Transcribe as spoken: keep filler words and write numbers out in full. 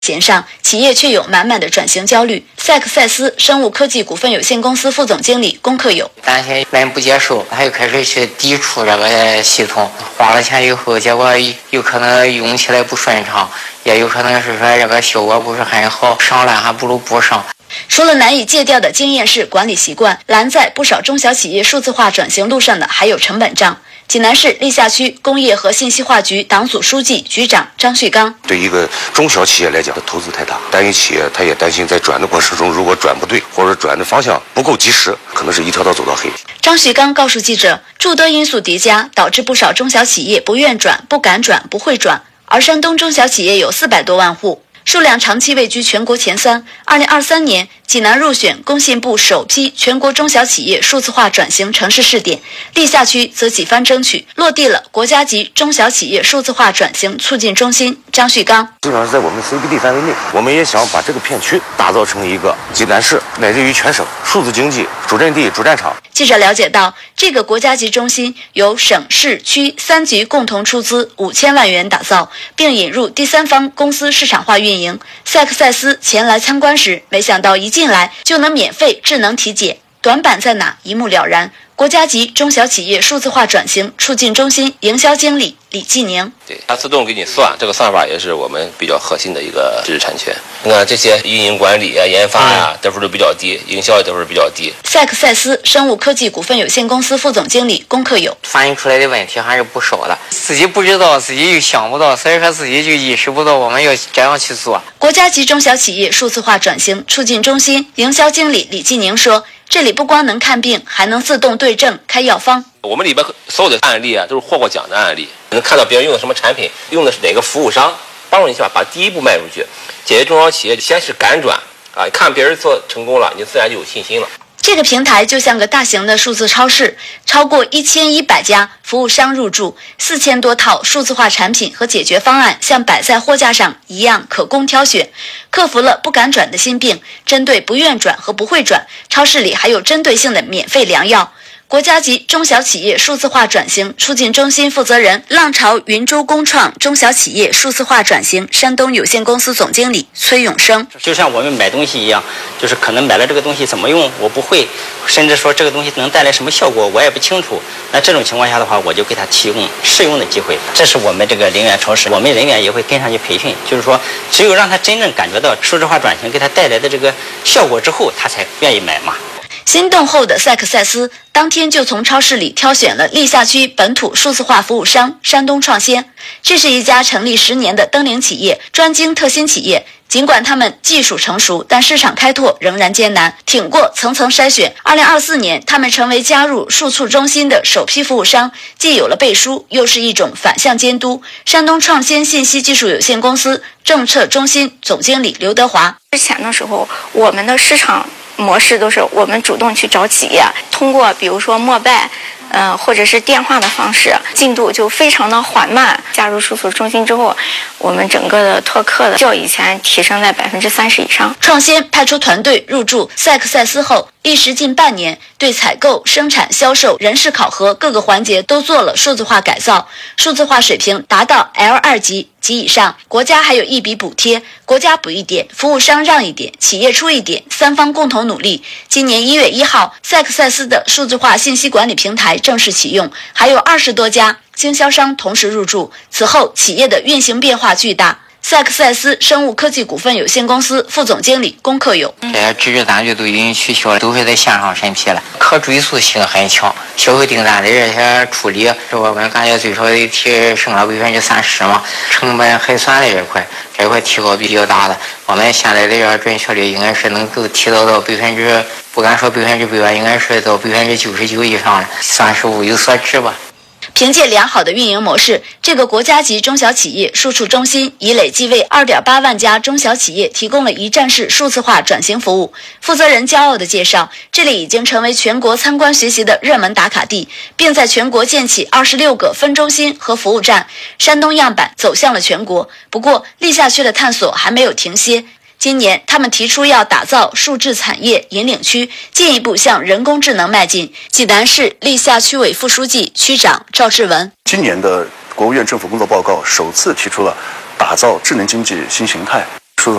弦上，企业却有满满的转型焦虑。赛克赛斯生物科技股份有限公司副总经理龚克友： 担心人不接受，他就开始去抵触这个系统，花了钱以后，结果有可能用起来不顺畅，也有可能是说这个效果不是很好，上来还不如不上。 除了难以戒掉的经验式管理习惯，拦在不少中小企业数字化转型路上的还有成本账。济南市历下区工业和信息化局党组书记、局长张旭刚： 对一个中小企业来讲，投资太大，单一企业他也担心在转的过程中，如果转不对，或者转的方向不够及时，可能是一条道走到黑。 张旭刚告诉记者，诸多因素叠加，导致不少中小企业不愿转、不敢转、不会转。而山东中小企业有四百多万户，数量长期位居全国前三。二零二三年，济南入选工信部首批全国中小企业数字化转型城市试点，历下区则几番争取，落地了国家级中小企业数字化转型促进中心。张旭刚： 基本上是在我们 C B D 范围内，我们也想把这个片区打造成一个济南市乃至于全省数字经济主阵地、主战场。 记者了解到，这个国家级中心由省市区三局共同出资五千万元打造，并引入第三方公司市场化运营。赛克赛斯前来参观时，没想到一进来就能免费智能体检，短板在哪一目了然。国家级中小企业数字化转型促进中心营销经理李继宁： 对，它自动给你算，这个算法也是我们比较核心的一个知识产权。你看这些运营管理啊、研发呀、啊，得分都比较低，营销也得分比较低。 赛克赛斯生物科技股份有限公司副总经理龚克友： 反映出来的问题还是不少的，自己不知道，自己又想不到，所以说自己就意识不到我们要这样去做。 国家级中小企业数字化转型促进中心营销经理李继宁说，这里不光能看病，还能自动对症开药方。 我们里边所有的案例啊，都是获过奖的案例，能看到别人用的什么产品，用的是哪个服务商，帮助你去把第一步迈出去。解决中小企业先是敢转啊，看别人做成功了，你自然就有信心了。 这个平台就像个大型的数字超市，超过一千一百家服务商入驻，四千多套数字化产品和解决方案像摆在货架上一样可供挑选，克服了不敢转的心病。针对不愿转和不会转，超市里还有针对性的免费良药。国家级中小企业数字化转型促进中心负责人、浪潮云珠工创中小企业数字化转型山东有限公司总经理崔永生： 就像我们买东西一样，就是可能买了这个东西怎么用我不会，甚至说这个东西能带来什么效果我也不清楚，那这种情况下的话，我就给他提供试用的机会。这是我们这个陵园超市，我们人员也会跟上去培训，就是说只有让他真正感觉到数字化转型给他带来的这个效果之后，他才愿意买嘛。 心动后的赛克赛斯当天就从超市里挑选了历下区本土数字化服务商山东创先。这是一家成立十年的登龄企业，专精特新企业。尽管他们技术成熟，但市场开拓仍然艰难，挺过层层筛选。二零二四年，他们成为加入数促中心的首批服务商，既有了背书，又是一种反向监督。山东创先信息技术有限公司政策中心总经理刘德华： 之前的时候，我们的市场模式都是我们主动去找企业，通过比如说陌拜，呃，或者是电话的方式，进度就非常的缓慢。加入数促中心之后，我们整个的拓客的较以前提升在百分之三十以上。 创先派出团队入驻赛克赛斯后，历时近半年，对采购、生产、销售、人事考核各个环节都做了数字化改造，数字化水平达到 L 二 级及以上。国家还有一笔补贴，国家补一点，服务商让一点，企业出一点，三方共同努力。今年一月一号，赛克赛斯的数字化信息管理平台正式启用，还有二十多家经销商同时入驻。此后，企业的运行变化巨大。赛克赛斯生物科技股份有限公司副总经理龚克友： 这些纸质单据都已经取消了，都是在线上审批了，可追溯性很强。消费订单的这些处理，是我们感觉最少得提升了百分之三十嘛。成本核算的这块，这块提高比较大的。我们现在的这个准确率应该是能够提高到百分之，不敢说百分之百，应该是到百分之九十九以上了，算是物有所值吧。 凭借良好的运营模式，这个国家级中小企业数促中心已累计为 二点八万家中小企业提供了一站式数字化转型服务。负责人骄傲地介绍，这里已经成为全国参观学习的热门打卡地，并在全国建起二十六个分中心和服务站，山东样板走向了全国。不过，历下区的探索还没有停歇。今年，他们提出要打造数字产业引领区，进一步向人工智能迈进。济南市历下区委副书记、区长赵志文： 今年的国务院政府工作报告首次提出了打造智能经济新形态，